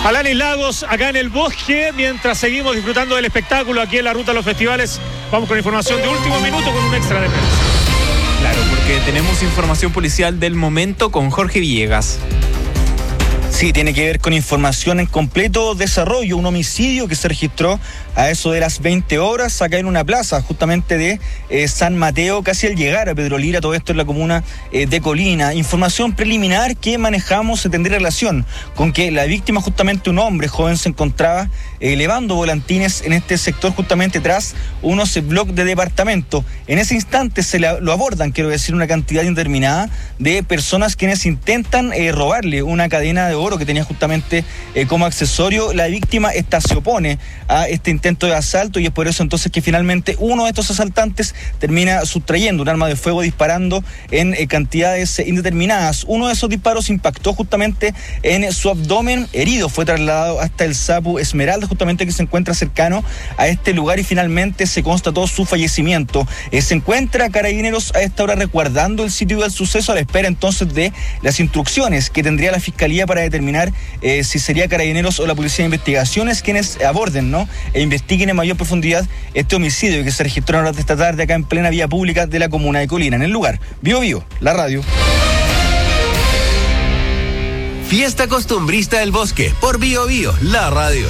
Alanis Lagos, acá en el bosque, mientras seguimos disfrutando del espectáculo aquí en la ruta de los festivales. Vamos con información de último minuto con un extra de prensa. Claro, porque tenemos información policial del momento con Jorge Villegas. Sí, tiene que ver con información en completo desarrollo, un homicidio que se registró a eso de las 20 horas acá en una plaza justamente de San Mateo, casi al llegar a Pedro Lira, todo esto en la comuna de Colina. Información preliminar que manejamos tendría relación con que la víctima, justamente un hombre joven, se encontraba elevando volantines en este sector justamente tras unos bloques de departamento. En ese instante lo abordan, quiero decir, una cantidad indeterminada de personas quienes intentan robarle una cadena de oro que tenía justamente como accesorio. La víctima se opone a este intento de asalto y es por eso entonces que finalmente uno de estos asaltantes termina sustrayendo un arma de fuego, disparando en cantidades indeterminadas. Uno de esos disparos impactó justamente en su abdomen. Herido fue trasladado hasta el Sapu Esmeralda, justamente que se encuentra cercano a este lugar, y finalmente se constató su fallecimiento. Se encuentra Carabineros a esta hora resguardando el sitio del suceso a la espera entonces de las instrucciones que tendría la Fiscalía para determinar si sería Carabineros o la Policía de Investigaciones quienes aborden, ¿no?, e investiguen en mayor profundidad este homicidio que se registró en horas de esta tarde acá en plena vía pública de la comuna de Colina. En el lugar, Bio Bio, la radio. Fiesta Costumbrista del Bosque por Bio Bio, la radio.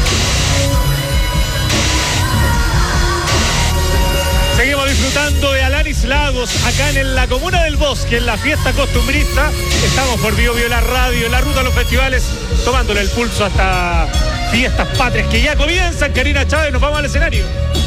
Seguimos disfrutando de Alanis Lagos acá en la comuna del Bosque, en la fiesta costumbrista. Estamos por Bio Bio, la radio, en la ruta a los festivales, tomándole el pulso hasta fiestas patrias que ya comienzan. Karina Chávez, nos vamos al escenario.